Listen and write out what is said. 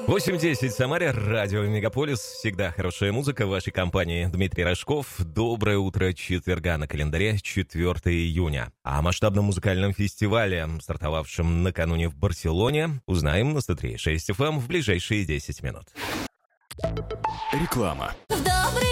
8:10 в Самаре, радио Мегаполис. Всегда хорошая музыка в вашей компании. Дмитрий Рожков. Доброе утро четверга, на календаре 4 июня. О масштабном музыкальном фестивале, стартовавшем накануне в Барселоне, узнаем на 103.6 FM в ближайшие 10 минут. Реклама. В добрый